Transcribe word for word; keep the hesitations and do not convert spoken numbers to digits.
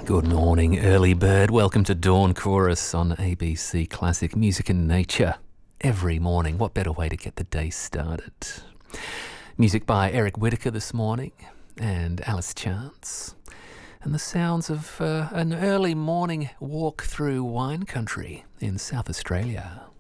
Good morning, early bird. Welcome to Dawn Chorus on A B C Classic Music and Nature. Every morning, what better way to get the day started? Music by Eric Whitacre this morning and Alice Chance. And the sounds of uh, an early morning walk through wine country in South Australia.